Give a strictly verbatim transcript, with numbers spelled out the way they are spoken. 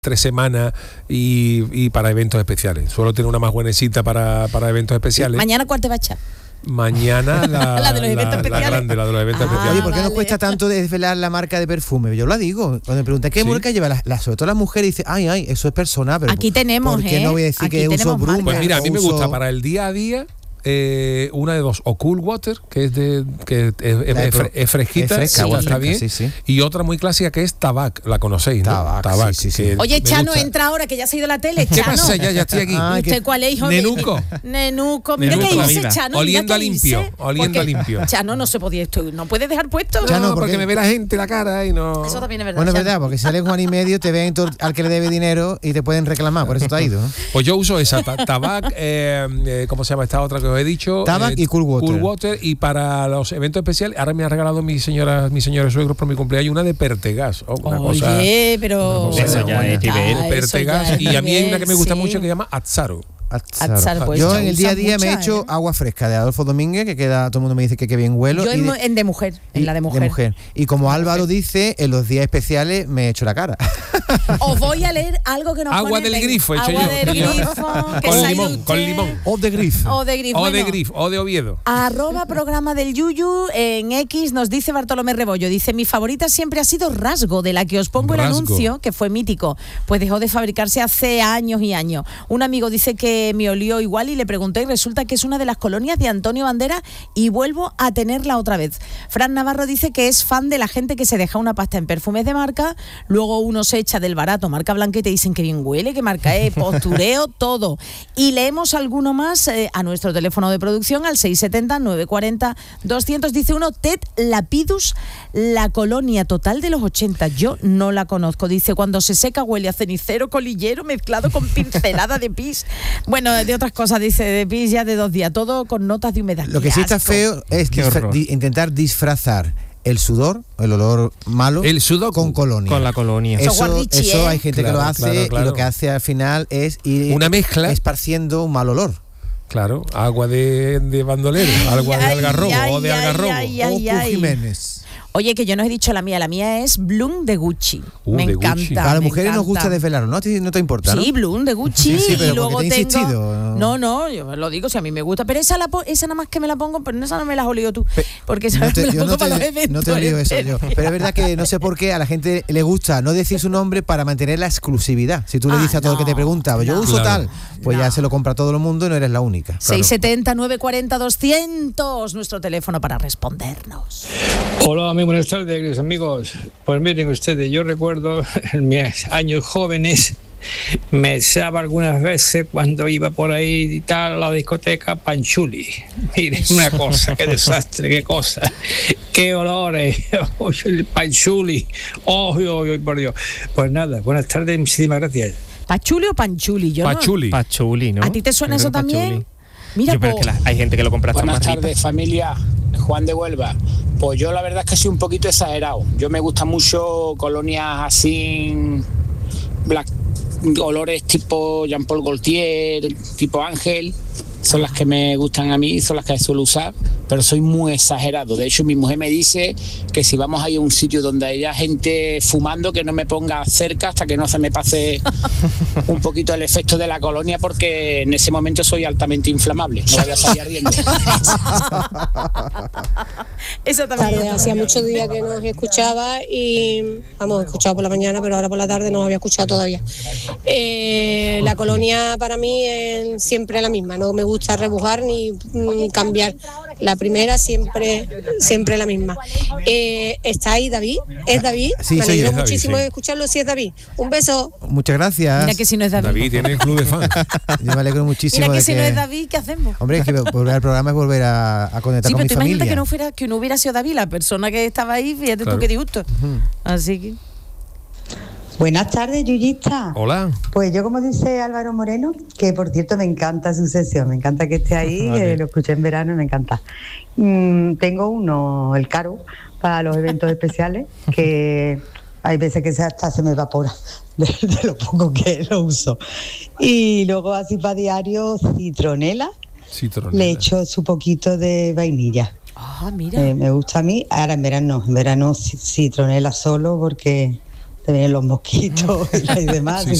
tres semanas y, y para eventos especiales. Suelo tener una más buenecita para, para eventos especiales. ¿Mañana cuál te va a echar? Mañana la, la de los eventos la, especiales. La grande, la de los eventos Ah, especiales. Oye, ¿por qué vale. nos cuesta tanto desvelar la marca de perfume? Yo lo digo. Cuando me preguntan qué ¿Sí? marca lleva, la, la, sobre todo las mujeres dicen, ay, ay, eso es personal. Pero Aquí tenemos, ¿por qué ¿eh? no voy a decir Aquí que uso tenemos Bruma? marcas. Pues mira, a mí me uso- gusta para el día a día eh, una de dos, o Cool Water, que es de que es, es- La de es fre- es fresquita, es fresca, sí, agua está fresca, bien, sí, sí. y otra muy clásica que es Tabac, la conocéis, ¿no? Tabac, sí, sí, sí. que Oye, me Chano, gusta. entra ahora que ya se ha ido la tele. ¿Qué Chano. pasa? Ya, ya estoy aquí. Ah, ¿Y usted que- cuál es, hijo? Nenuco. Nenuco. Mira Nenuco qué la hice, vida. Chano. Oliendo mira a qué limpio, hice. oliendo a Porque, limpio. Chano, no se podía esto. No puedes dejar puesto. No, Chano, ¿por porque qué? me ve la gente la cara y no. Eso también es verdad. Bueno, es Chano. verdad, porque si sales Juan y medio te ven todo- al que le debe dinero y te pueden reclamar, por eso te ha ido. ¿no? Pues yo uso esa, ta- Tabac, eh, eh, ¿cómo se llama esta otra que os he dicho? Tabac y Cool Water. Cool Water, y para los eventos especiales, ahora me ha regalado mi señora, mi señora suegro por mi cumpleaños una de Pertegas. Oh, una cosa, Oye, pero. una cosa Eso ya es está, nivel. eso Pertegas, ya es y a mí hay una que me gusta nivel, mucho sí. que se llama Azzaro. Atzar, pues, Yo se en el usa día a día me he mucha, hecho ¿eh? agua fresca de Adolfo Domínguez, que queda, todo el mundo me dice que qué bien huelo. Yo y en, de- en de mujer, en y- la de mujer. Y como Álvaro dice, en los días especiales me he hecho la cara. Os voy a leer algo que nos Agua pone del en- grifo, he hecho Agua yo. del Yo. grifo. que Con se ha limón, ido con usted. limón. O de grifo. O de grifo. O de bueno. Grif, o de Oviedo. Arroba programa del Yuyu en X nos dice Bartolomé Rebollo, dice, mi favorita siempre ha sido Rasgo, de la que os pongo el Rasgo. anuncio, que fue mítico, pues dejó de fabricarse hace años y años. Un amigo dice que me olió igual y le pregunté y resulta que es una de las colonias de Antonio Banderas y vuelvo a tenerla otra vez. Fran Navarro dice que es fan de la gente que se deja una pasta en perfumes de marca, luego uno se echa del barato, marca blanca, y te dicen que bien huele, que marca es, postureo, todo. Y leemos alguno más eh, a nuestro teléfono de producción al seis siete cero, nueve cuatro cero, doscientos. Dice uno, Ted Lapidus, la colonia total de los ochenta. Yo no la conozco. Dice, cuando se seca huele a cenicero colillero mezclado con pincelada de pis. Bueno, de otras cosas, dice, de pis ya de dos días, todo con notas de humedad. Lo que ¡Qué sí está asco! feo es Qué disfra- horror. di- intentar disfrazar el sudor, el olor malo, El sudoku. con colonia. Con la colonia. Eso Eso, guardichi, eso ¿eh? hay gente que Claro, lo hace claro, claro. y lo que hace al final es ir Una mezcla. esparciendo un mal olor. Claro, agua de, de bandolero, agua de Ay, algarrobo ay, o de ay, algarrobo. ay, o ay, Q ay. Jiménez. Oye, que yo no he dicho la mía, la mía es Bloom de Gucci. Uh, me de encanta. Gucci. A las me mujeres nos gusta encanta. desvelarlo, ¿no? ¿A ti no te importa, no? Sí, Bloom de Gucci. Sí, sí, pero y luego porque te he tengo... insistido. No, no, yo lo digo si a mí me gusta. Pero esa, la po- esa nada más que me la pongo, pero esa no me la has olido tú. Pe- Porque esa No te, me la yo pongo no para los te, eventos. no te olvido eso yo. Pero es verdad que no sé por qué a la gente le gusta no decir su nombre para mantener la exclusividad. Si tú le Ah, dices a todo el que te no, pregunta, yo no. uso Claro. tal, pues No. ya se lo compra todo el mundo y no eres la única. seis siete cero, nueve cuatro cero, doscientos, nuestro teléfono para respondernos. Hola, muy buenas tardes, queridos amigos. Pues miren ustedes, yo recuerdo en mis años jóvenes, me echaba algunas veces cuando iba por ahí y tal a la discoteca Panchuli. Miren, una cosa, qué desastre, qué cosa, qué olores, oh, el Panchuli, oh, oh, oh, por Dios. Pues nada, buenas tardes, muchísimas gracias. ¿Pachuli o Panchuli? Yo no- Pachuli. Pachuli, ¿no? ¿A ti te suena Yo creo eso que también? pachuli. Mira, Yo creo pues, que la- hay gente que lo compra hasta Buenas más rico. tardes, familia. Juan de Huelva. Pues yo la verdad es que soy un poquito exagerado. Yo me gustan mucho colonias así, black, olores tipo Jean-Paul Gaultier, tipo Ángel. Son las que me gustan a mí, son las que suelo usar, pero soy muy exagerado. De hecho, mi mujer me dice que si vamos a ir a un sitio donde haya gente fumando, que no me ponga cerca hasta que no se me pase un poquito el efecto de la colonia, porque en ese momento soy altamente inflamable. No vaya a salir ardiendo. eso también. Tarde, hacía muchos días que nos escuchaba y vamos, escuchado por la mañana, pero ahora por la tarde no nos había escuchado todavía. Eh, la colonia para mí es siempre la misma, no me gusta rebujar ni mm, cambiar. La primera siempre siempre la misma. Eh, ¿Está ahí David? ¿Es David? Sí, me soy yo. alegro Es David, muchísimo sí. de escucharlo si es David. Un beso. Muchas gracias. Mira que si no es David. David tiene el club de fans. Yo me alegro muchísimo Mira que de si no es David, ¿qué hacemos? Hombre, es que volver al programa es volver a, a conectar Sí, con pero mi tú imagínate familia. que no, fuera, que no hubiera sido David la persona que estaba ahí, fíjate Claro. tú qué disgusto. Así que... Buenas tardes, Yuyista. Hola. Pues yo, como dice Álvaro Moreno, que por cierto me encanta su sesión, me encanta que esté ahí, Vale. eh, lo escuché en verano y me encanta. Mm, tengo uno, el caro, para los eventos especiales, que hay veces que se- hasta se me evapora de, de lo poco que lo uso. Y luego así para diario, citronela, Citronela. le echo su poquito de vainilla. Ah, mira. Eh, me gusta a mí, ahora en verano no, en verano ci- citronela solo porque te vienen los mosquitos y demás. Sí,